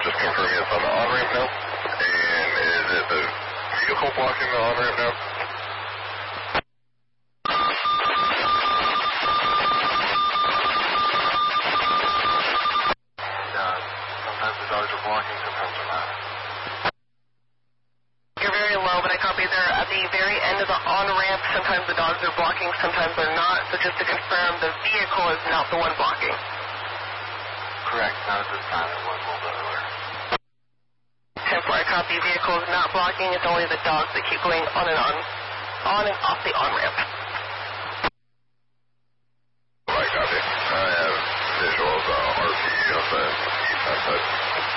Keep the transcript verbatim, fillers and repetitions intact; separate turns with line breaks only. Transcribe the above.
just confirming it's on the on-ramp now. And is it the vehicle blocking the on-ramp now?
Yeah, sometimes the dogs are blocking, sometimes they're not.
You're very low, but I copy they're at the very end of the on-ramp. Sometimes the dogs are blocking, sometimes they're not. So just to confirm, the vehicle is not the one blocking.
Correct, not at this time. It was a little bit earlier.
ten four, I copy. Vehicle is not blocking. It's only the dogs that keep going on and on, on and off the on-ramp.
I copy. I have visual of the R P on the east side.